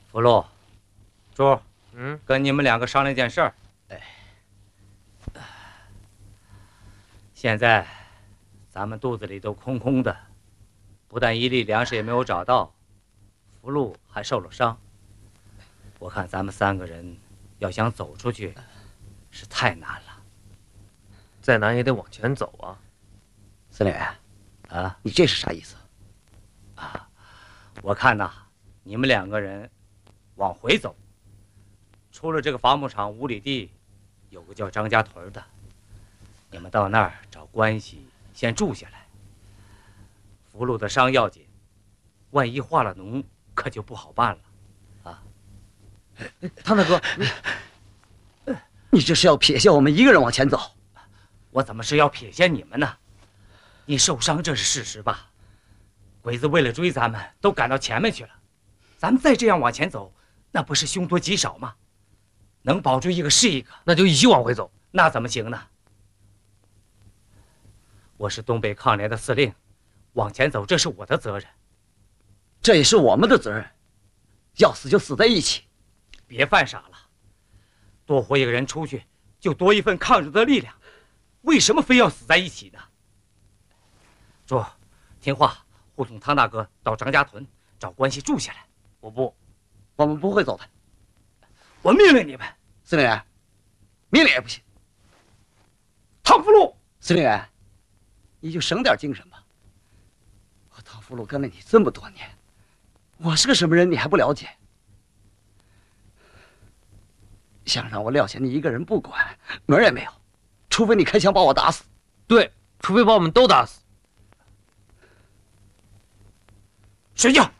福禄，珠， 嗯， 跟你们两个商量件事儿。现在咱们肚子里都空空的，不但一粒粮食也没有找到，福禄还受了伤。我看咱们3个人要想走出去，是太难了。 再难也得往前走啊！ 司令员， 啊， 你这是啥意思？ 我看呐，你们2个人往回走，出了这个伐木场5里地，有个叫张家屯的，你们到那儿找关系先住下来。福禄的伤要紧，万一化了脓，可就不好办了。啊， 汤大哥，你这是要撇下我们一个人往前走？ 我怎么是要撇下你们呢？你受伤这是事实吧？鬼子为了追咱们，都赶到前面去了。咱们再这样往前走，那不是凶多吉少吗？能保住一个是一个。 那就一起往回走。 那怎么行呢？我是东北抗联的司令，往前走这是我的责任， 这也是我们的责任。要死就死在一起。 别犯傻了。多活一个人出去，就多一份抗日的力量。为什么非要死在一起呢？珠，听话，护送汤大哥到张家屯找关系住下来。 我不， 我们不会走的。 我命令你们。 司令员，命令也不行。 汤福禄， 司令员，你就省点精神吧。我汤福禄跟了你这么多年，我是个什么人你还不了解？想让我撂下你一个人不管，门儿也没有。除非你开枪把我打死。 对，除非把我们都打死。 睡觉。